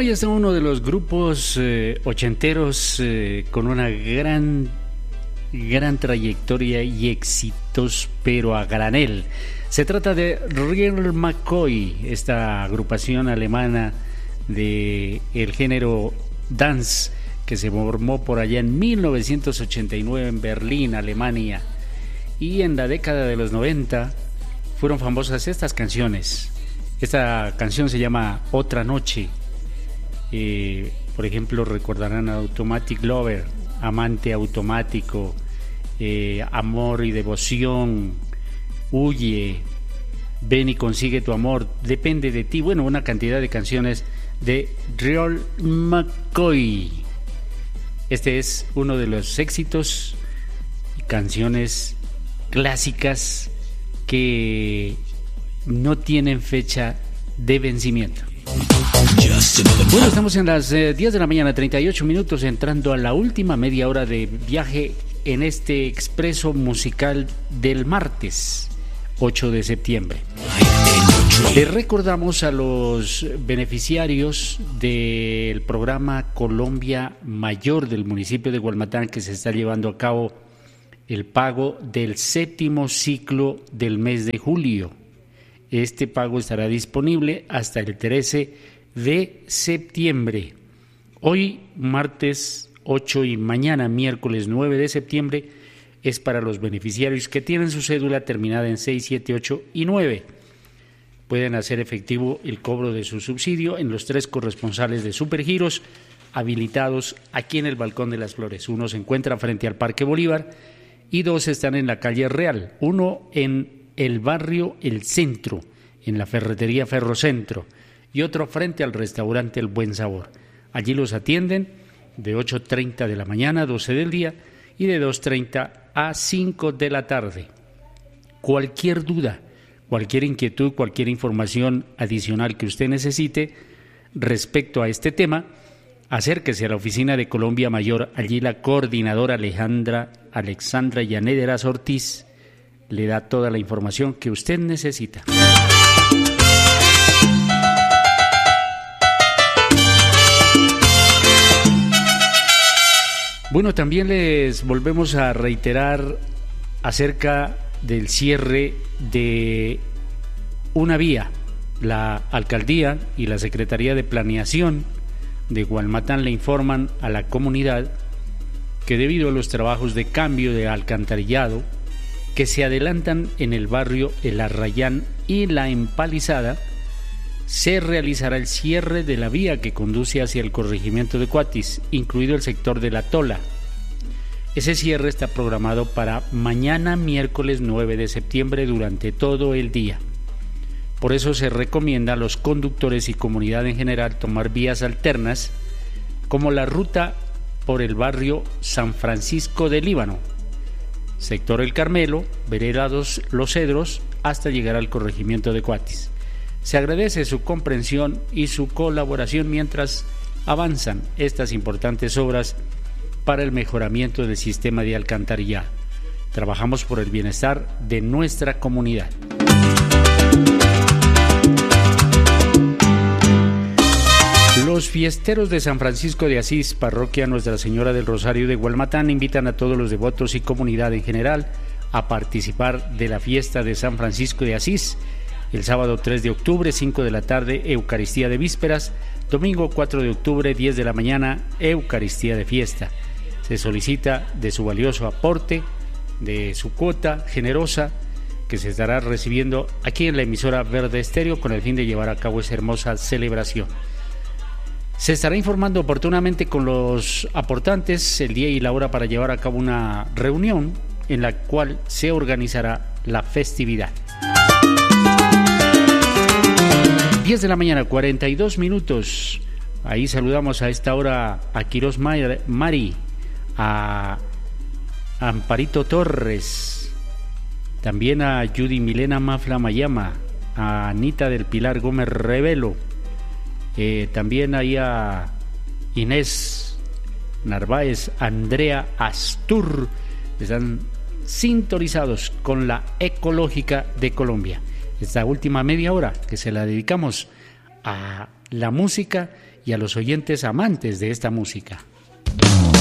Bueno, ya está uno de los grupos ochenteros con una gran trayectoria y éxitos, pero a granel. Se trata de Real McCoy, esta agrupación alemana de el género dance que se formó por allá en 1989 en Berlín, Alemania. Y en la década de los 90 fueron famosas estas canciones. Esta canción se llama Otra Noche. Por ejemplo, recordarán a Automatic Lover, Amante Automático, Amor y Devoción, Huye, Ven y Consigue tu Amor, Depende de ti. Bueno, una cantidad de canciones de Real McCoy. Este es uno de los éxitos y canciones clásicas que no tienen fecha de vencimiento. Bueno, estamos en las 10 de la mañana, 38 minutos, entrando a la última media hora de viaje en este expreso musical del martes 8 de septiembre. Le recordamos a los beneficiarios del programa Colombia Mayor del municipio de Gualmatán que se está llevando a cabo el pago del 7º ciclo del mes de julio. Este pago estará disponible hasta el 13 de septiembre. Hoy, martes 8 y mañana, miércoles 9 de septiembre, es para los beneficiarios que tienen su cédula terminada en 6, 7, 8 y 9. Pueden hacer efectivo el cobro de su subsidio en los 3 corresponsales de Supergiros habilitados aquí en el Balcón de las Flores. Uno se encuentra frente al Parque Bolívar y 2 están en la calle Real. Uno en el barrio El Centro, en la ferretería Ferrocentro, y otro frente al restaurante El Buen Sabor. Allí los atienden de 8:30 de la mañana a 12 del día y de 2:30 a 5 de la tarde. Cualquier duda, cualquier inquietud, cualquier información adicional que usted necesite respecto a este tema, acérquese a la oficina de Colombia Mayor. Allí la coordinadora Alexandra Yanederas Ortiz le da toda la información que usted necesita. Bueno, también les volvemos a reiterar acerca del cierre de una vía. La Alcaldía y la Secretaría de Planeación de Gualmatán le informan a la comunidad que debido a los trabajos de cambio de alcantarillado que se adelantan en el barrio El Arrayán y La Empalizada, se realizará el cierre de la vía que conduce hacia el corregimiento de Cuatis, incluido el sector de La Tola. Ese cierre está programado para mañana, miércoles 9 de septiembre, durante todo el día. Por eso se recomienda a los conductores y comunidad en general tomar vías alternas, como la ruta por el barrio San Francisco de Líbano, sector El Carmelo, vereda Los Cedros, hasta llegar al corregimiento de Cuatis. Se agradece su comprensión y su colaboración mientras avanzan estas importantes obras para el mejoramiento del sistema de alcantarillado. Trabajamos por el bienestar de nuestra comunidad. Los fiesteros de San Francisco de Asís, parroquia Nuestra Señora del Rosario de Gualmatán, invitan a todos los devotos y comunidad en general a participar de la fiesta de San Francisco de Asís. El sábado 3 de octubre, 5 de la tarde, Eucaristía de Vísperas. Domingo 4 de octubre, 10 de la mañana, Eucaristía de Fiesta. Se solicita de su valioso aporte, de su cuota generosa, que se estará recibiendo aquí en la emisora Verde Estéreo con el fin de llevar a cabo esa hermosa celebración. Se estará informando oportunamente con los aportantes el día y la hora para llevar a cabo una reunión en la cual se organizará la festividad. 10 de la mañana, 42 minutos. Ahí saludamos a esta hora a Quirós Mari, a Amparito Torres, también a Judy Milena Mafla Mayama, a Anita del Pilar Gómez Revelo, también ahí a Inés Narváez, Andrea Astur. Están sintonizados con la Ecológica de Colombia. Esta última media hora que se la dedicamos a la música y a los oyentes amantes de esta música.